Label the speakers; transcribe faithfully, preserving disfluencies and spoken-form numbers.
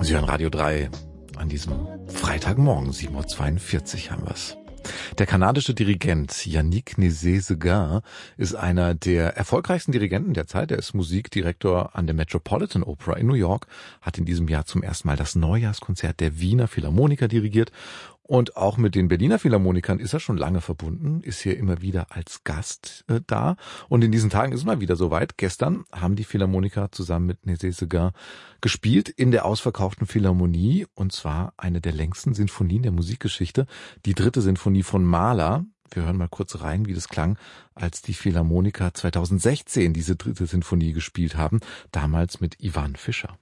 Speaker 1: Sie hören Radio drei an diesem Freitagmorgen, sieben Uhr zweiundvierzig haben wir's. Der kanadische Dirigent Yannick Nézet-Séguin ist einer der erfolgreichsten Dirigenten der Zeit. Er ist Musikdirektor an der Metropolitan Opera in New York, hat in diesem Jahr zum ersten Mal das Neujahrskonzert der Wiener Philharmoniker dirigiert. Und auch mit den Berliner Philharmonikern ist er schon lange verbunden, ist hier immer wieder als Gast äh, da. Und in diesen Tagen ist es mal wieder soweit. Gestern haben die Philharmoniker zusammen mit Nézet-Séguin gespielt in der ausverkauften Philharmonie. Und zwar eine der längsten Sinfonien der Musikgeschichte, die dritte Sinfonie von Mahler. Wir hören mal kurz rein, wie das klang, als die Philharmoniker zweitausendsechzehn diese dritte Sinfonie gespielt haben. Damals mit Ivan Fischer.